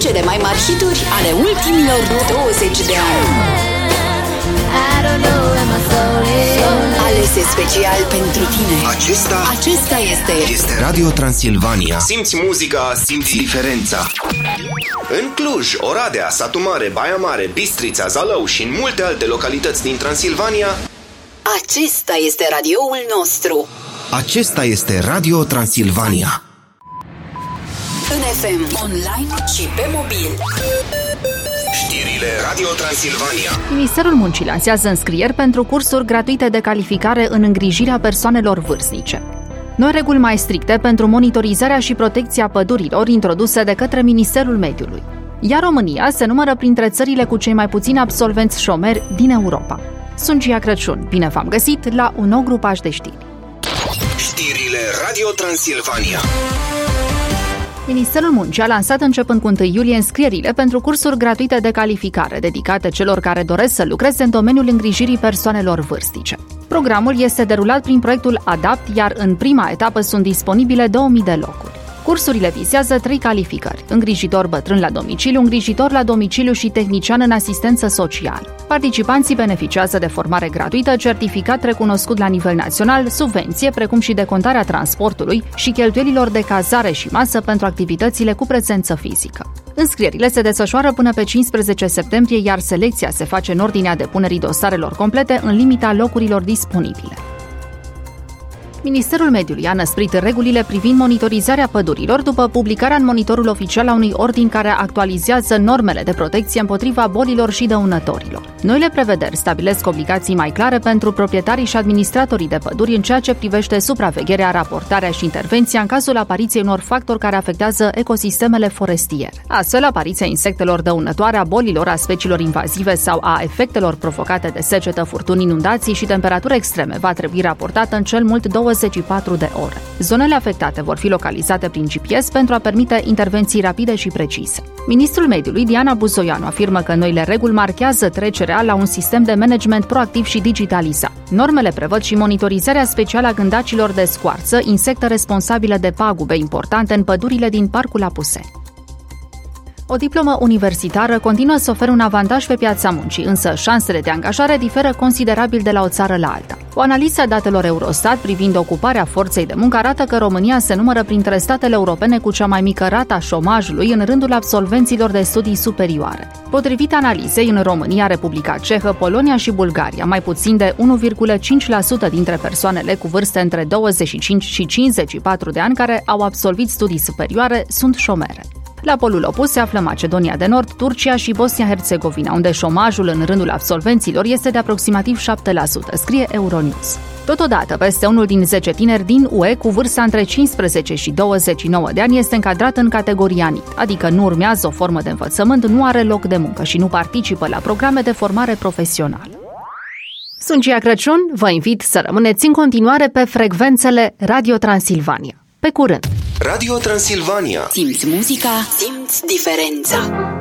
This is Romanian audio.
cele mai mari hituri ale ultimilor 20 de ani. Alese special pentru tine. Acesta este Radio Transilvania. Simți muzica, simți diferența. În Cluj, Oradea, Satu Mare, Baia Mare, Bistrița, Zalău și în multe alte localități din Transilvania, acesta este radioul nostru. Acesta este Radio Transilvania. În FM, online și pe mobil. Știrile Radio Transilvania. Ministerul Muncii lansează înscrieri pentru cursuri gratuite de calificare în îngrijirea persoanelor vârstnice. Noi reguli mai stricte pentru monitorizarea și protecția pădurilor introduse de către Ministerul Mediului. Iar România se numără printre țările cu cei mai puțini absolvenți șomeri din Europa. Sunt Gia Crăciun, bine v-am găsit la un nou grupaj de știri. Știrile Radio Transilvania. Ministerul Muncii a lansat începând cu 1 iulie înscrierile pentru cursuri gratuite de calificare dedicate celor care doresc să lucreze în domeniul îngrijirii persoanelor vârstnice. Programul este derulat prin proiectul ADAPT, iar în prima etapă sunt disponibile 2000 de locuri. Cursurile vizează 3 calificări: îngrijitor bătrân la domiciliu, îngrijitor la domiciliu și tehnician în asistență socială. Participanții beneficiază de formare gratuită, certificat recunoscut la nivel național, subvenție, precum și decontarea transportului și cheltuielilor de cazare și masă pentru activitățile cu prezență fizică. Înscrierile se desfășoară până pe 15 septembrie, iar selecția se face în ordinea depunerii dosarelor complete în limita locurilor disponibile. Ministerul Mediului a năsprit regulile privind monitorizarea pădurilor după publicarea în Monitorul Oficial a unui ordin care actualizează normele de protecție împotriva bolilor și dăunătorilor. Noile prevederi stabilesc obligații mai clare pentru proprietarii și administratorii de păduri în ceea ce privește supravegherea, raportarea și intervenția în cazul apariției unor factori care afectează ecosistemele forestiere. Astfel, apariția insectelor dăunătoare, a bolilor, a speciilor invazive sau a efectelor provocate de secetă, furtuni, inundații și temperaturi extreme va trebui raportată în cel mult 24 de ore. Zonele afectate vor fi localizate prin GPS pentru a permite intervenții rapide și precise. Ministrul Mediului, Diana Buzoianu, afirmă că noile reguli marchează trecerea la un sistem de management proactiv și digitalizat. Normele prevăd și monitorizarea specială a gândacilor de scoarță, insecte responsabile de pagube importante în pădurile din Parcul Apuseni. O diplomă universitară continuă să ofere un avantaj pe piața muncii, însă șansele de angajare diferă considerabil de la o țară la alta. O analiză a datelor Eurostat privind ocuparea forței de muncă arată că România se numără printre statele europene cu cea mai mică rată a șomajului în rândul absolvenților de studii superioare. Potrivit analizei, în România, Republica Cehă, Polonia și Bulgaria, mai puțin de 1,5% dintre persoanele cu vârste între 25 și 54 de ani care au absolvit studii superioare sunt șomere. La polul opus se află Macedonia de Nord, Turcia și Bosnia-Herzegovina, unde șomajul în rândul absolvenților este de aproximativ 7%, scrie Euronews. Totodată, peste 1 din 10 tineri din UE cu vârsta între 15 și 29 de ani este încadrat în categoria NEET, adică nu urmează o formă de învățământ, nu are loc de muncă și nu participă la programe de formare profesională. Sunt Gia Crăciun, vă invit să rămâneți în continuare pe frecvențele Radio Transilvania. Pe curând! Radio Transilvania. Simți muzica, simți diferența.